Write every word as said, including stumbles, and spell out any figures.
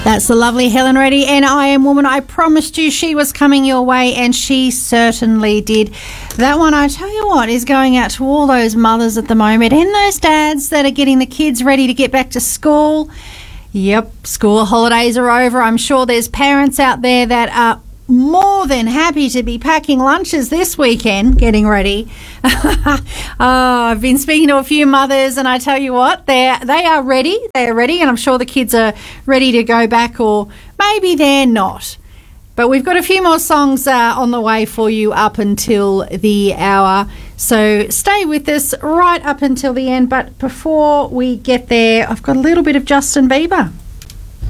That's the lovely Helen Reddy and I Am Woman. I promised you she was coming your way, and she certainly did. That one, I tell you what, is going out to all those mothers at the moment and those dads that are getting the kids ready to get back to school. Yep, school holidays are over. I'm sure there's parents out there that are more than happy to be packing lunches this weekend, getting ready. oh, I've been speaking to a few mothers, and I tell you what, they they are ready. They are ready, and I'm sure the kids are ready to go back, or maybe they're not. But we've got a few more songs uh, on the way for you up until the hour. So stay with us right up until the end. But before we get there, I've got a little bit of Justin Bieber.